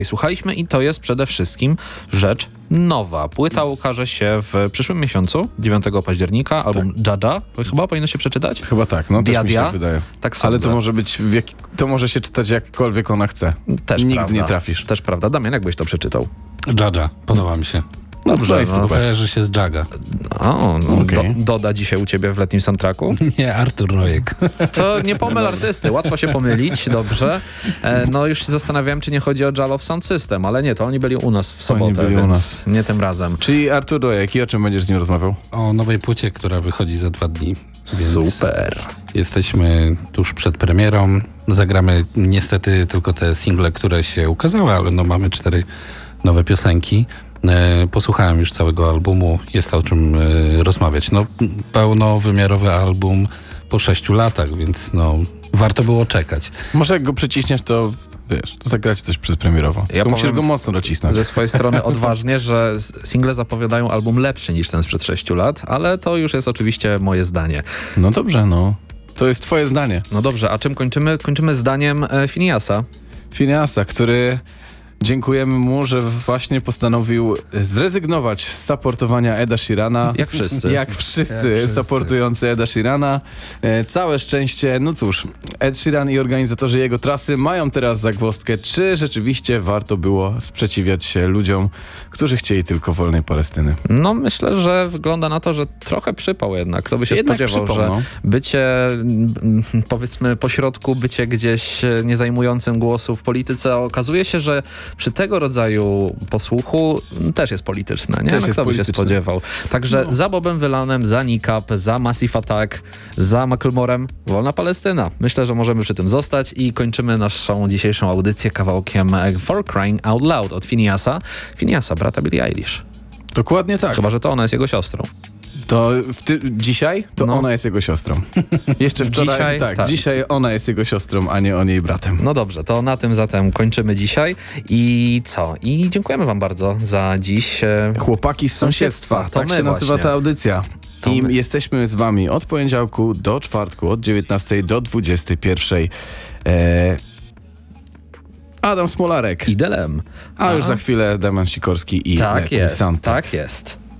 Słuchaliśmy i to jest przede wszystkim rzecz nowa. Płyta ukaże się w przyszłym miesiącu, 9 października, album Jaja, chyba powinno się przeczytać? Chyba tak, no też mi się tak wydaje. Tak sądzę. Ale to może być, to może się czytać jakkolwiek ona chce. Też Nigdy prawda. nie trafisz. Też prawda. Damian, jakbyś to przeczytał? Jaja, podoba mi się. Dobrze, Bo kojarzy się z Jaga. Okej. Doda dzisiaj u ciebie w letnim soundtracku? Nie, Artur Rojek. To nie pomyl artysty, łatwo się pomylić, dobrze. No już się zastanawiałem, czy nie chodzi o Jalow Sound System, ale nie, to oni byli u nas w sobotę, byli u więc nas. nie tym razem. Czyli Artur Rojek, i o czym będziesz z nim rozmawiał? O nowej płycie, która wychodzi za 2 dni. Więc Super. jesteśmy tuż przed premierą. Zagramy niestety tylko te single, które się ukazały, ale no mamy 4 nowe piosenki. Posłuchałem już całego albumu, jest o czym rozmawiać. No, pełnowymiarowy album po 6 latach, więc no, warto było czekać. Może jak go przyciśniesz, to wiesz, to zagrać coś przedpremierowo. Ja Musisz powiem go mocno docisnąć. Ze swojej strony odważnie, że single zapowiadają album lepszy niż ten sprzed 6 lat, ale to już jest oczywiście moje zdanie. No dobrze, no. To jest twoje zdanie. No dobrze, a czym kończymy? Kończymy zdaniem Finneasa. Finneasa, który... Dziękujemy mu, że właśnie postanowił zrezygnować z supportowania Eda Sheerana. Jak wszyscy. Jak wszyscy supportujący Eda Sheerana. Całe szczęście. No cóż, Ed Sheeran i organizatorzy jego trasy mają teraz zagwozdkę, czy rzeczywiście warto było sprzeciwiać się ludziom, którzy chcieli tylko wolnej Palestyny. No myślę, że wygląda na to, że trochę przypał jednak. Kto by się Jednak spodziewał, przypał, że no. bycie, powiedzmy, pośrodku, bycie gdzieś nie zajmującym głosu w polityce, okazuje się, że przy tego rodzaju posłuchu też jest polityczne, nie? Też No, jest kto by się polityczne. spodziewał. Także za Bobem Wylanem, za Nick Up, za Massive Attack, za Macklemorem, wolna Palestyna. Myślę, że możemy przy tym zostać i kończymy naszą dzisiejszą audycję kawałkiem For Crying Out Loud od Finneasa, brata Billie Eilish. Dokładnie tak. Chyba że to ona jest jego siostrą. To dzisiaj to No. ona jest jego siostrą. Jeszcze wczoraj, Dzisiaj, dzisiaj ona jest jego siostrą, a nie on jej bratem. No dobrze, to na tym zatem kończymy dzisiaj i co? I dziękujemy wam bardzo za dziś. Chłopaki z sąsiedztwa. To Tak my się nazywa właśnie. ta audycja. I my. jesteśmy z wami od poniedziałku do czwartku, od 19 do 21. Adam Smolarek. I Delem. A już za chwilę Damian Sikorski i Tak Letni jest, Soundtrack. tak jest.